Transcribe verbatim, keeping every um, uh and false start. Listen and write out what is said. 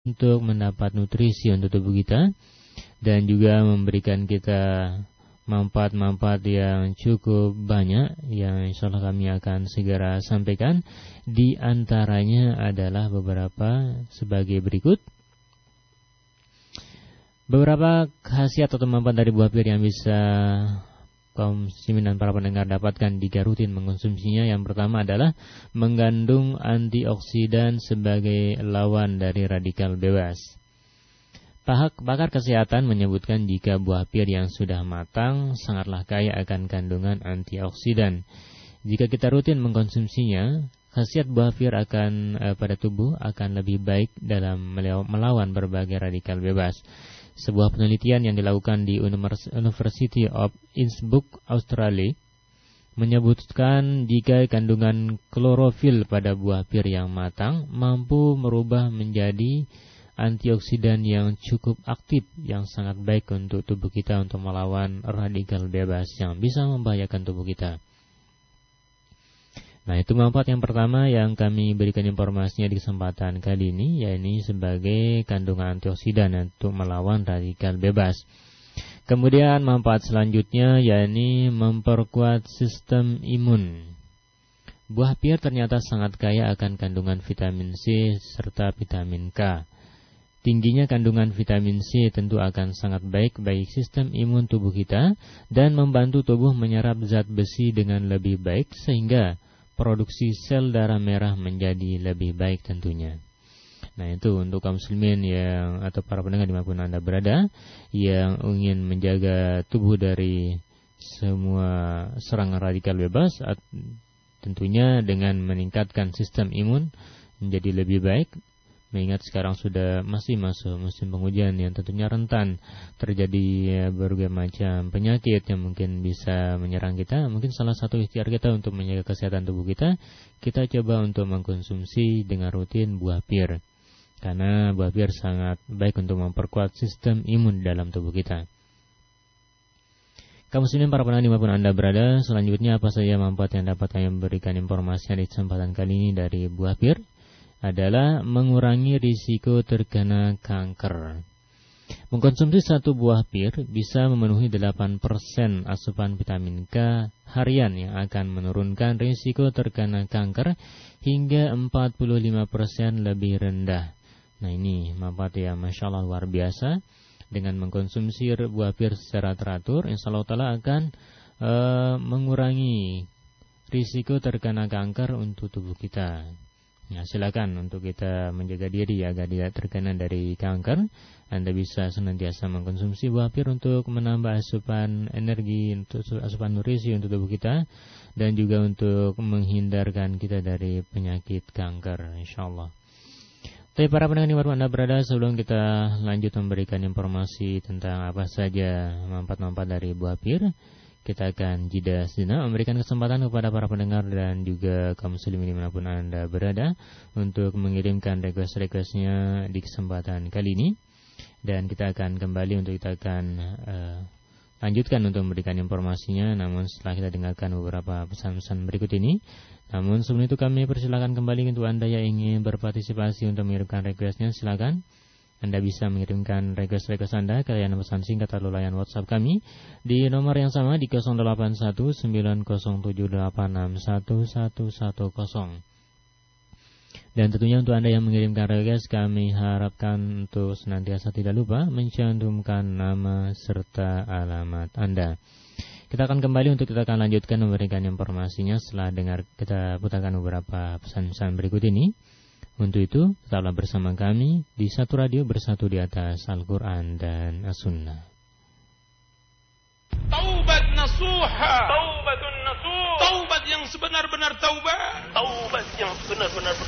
untuk mendapat nutrisi untuk tubuh kita dan juga memberikan kita manfaat-manfaat yang cukup banyak yang insyaallah kami akan segera sampaikan. Di antaranya adalah beberapa sebagai berikut. Beberapa khasiat atau manfaat dari buah pir yang bisa kaum muslimin dan para pendengar dapatkan jika rutin mengkonsumsinya. Yang pertama adalah mengandung antioksidan sebagai lawan dari radikal bebas. Pakar kesehatan menyebutkan jika buah pir yang sudah matang sangatlah kaya akan kandungan antioksidan. Jika kita rutin mengkonsumsinya, khasiat buah pir akan eh, pada tubuh akan lebih baik dalam melawan berbagai radikal bebas. Sebuah penelitian yang dilakukan di University of Innsbruck, Australia, menyebutkan jika kandungan klorofil pada buah pir yang matang mampu merubah menjadi antioksidan yang cukup aktif yang sangat baik untuk tubuh kita untuk melawan radikal bebas yang bisa membahayakan tubuh kita. Nah, itu manfaat yang pertama yang kami berikan informasinya di kesempatan kali ini, yaitu sebagai kandungan antioksidan untuk melawan radikal bebas. Kemudian manfaat selanjutnya yaitu memperkuat sistem imun. Buah pir ternyata sangat kaya akan kandungan vitamin C serta vitamin K. Tingginya kandungan vitamin C tentu akan sangat baik bagi sistem imun tubuh kita dan membantu tubuh menyerap zat besi dengan lebih baik sehingga produksi sel darah merah menjadi lebih baik tentunya. Nah, itu untuk kaum muslimin yang atau para pendengar dimanapun Anda berada yang ingin menjaga tubuh dari semua serangan radikal bebas, tentunya dengan meningkatkan sistem imun menjadi lebih baik. Mengingat sekarang sudah masih masuk musim penghujan yang tentunya rentan terjadi berbagai macam penyakit yang mungkin bisa menyerang kita. Mungkin salah satu ikhtiar kita untuk menjaga kesehatan tubuh kita, kita coba untuk mengkonsumsi dengan rutin buah pir. Karena buah pir sangat baik untuk memperkuat sistem imun dalam tubuh kita. Kaum muslimin para pendengar dimanapun Anda berada, selanjutnya apa saja manfaat yang dapat kami berikan informasinya di kesempatan kali ini dari buah pir adalah mengurangi risiko terkena kanker. Mengkonsumsi satu buah pir bisa memenuhi delapan persen asupan vitamin K harian yang akan menurunkan risiko terkena kanker hingga empat puluh lima persen lebih rendah. Nah, ini manfaat yang Masya Allah luar biasa. Dengan mengkonsumsi buah pir secara teratur, insya Allah Ta'ala akan e, mengurangi risiko terkena kanker untuk tubuh kita. Nah, silakan untuk kita menjaga diri agar tidak terkena dari kanker. Anda bisa senantiasa mengkonsumsi buah pir untuk menambah asupan energi, untuk asupan nutrisi untuk tubuh kita, dan juga untuk menghindarkan kita dari penyakit kanker, insyaallah. Tapi para pendengar dimanapun Anda berada, sebelum kita lanjut memberikan informasi tentang apa saja manfaat-manfaat dari buah pir, kita akan jeda sejenak, memberikan kesempatan kepada para pendengar dan juga kaum muslimin dimanapun Anda berada untuk mengirimkan request-requestnya di kesempatan kali ini. Dan kita akan kembali untuk kita akan uh, lanjutkan untuk memberikan informasinya, namun setelah kita dengarkan beberapa pesan-pesan berikut ini. Namun sebelum itu kami persilakan kembali untuk Anda yang ingin berpartisipasi untuk mengirimkan requestnya, silakan. Anda bisa mengirimkan request-request Anda ke layanan pesan singkat atau layanan WhatsApp kami di nomor yang sama di nol delapan satu sembilan nol tujuh delapan enam satu satu satu nol. Dan tentunya untuk Anda yang mengirimkan request, kami harapkan untuk senantiasa tidak lupa mencantumkan nama serta alamat Anda. Kita akan kembali untuk kita akan lanjutkan memberikan informasinya setelah dengar kita putarkan beberapa pesan-pesan berikut ini. Untuk itu, tetaplah bersama kami di Satu Radio, bersatu di atas Al-Quran dan As-Sunnah. Taubat nasuha. Taubatun nasuh. Taubat yang sebenar-benar taubat. Taubat yang sebenar-benar